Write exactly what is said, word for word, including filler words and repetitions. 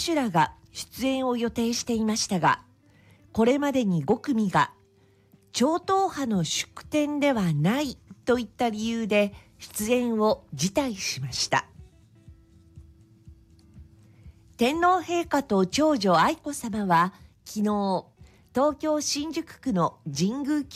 手らが出演を予定していましたが、これまでにご組が超党派の祝典ではないといった理由で出演を辞退しました。天皇陛下と長女愛子さまは昨日、東京新宿区の神宮